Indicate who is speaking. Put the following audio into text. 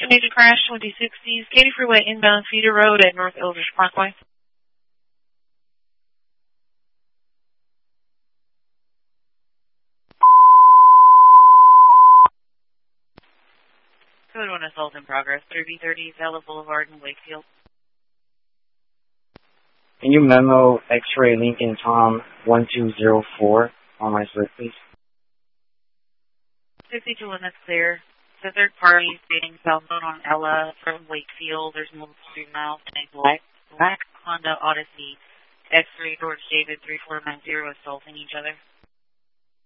Speaker 1: Estimated crash 2060s, Katy Freeway inbound Feeder Road at North Eldridge Parkway. Code 1 assault in progress, 3030 Vela Boulevard in Wakefield.
Speaker 2: Can you memo X-ray Lincoln Tom 1204 on my slip, please?
Speaker 1: 62 limits clear. The third party stating southbound on Ella from Wakefield. There's multiple street miles and a black Honda Odyssey. X-ray George David 3490 assaulting each other.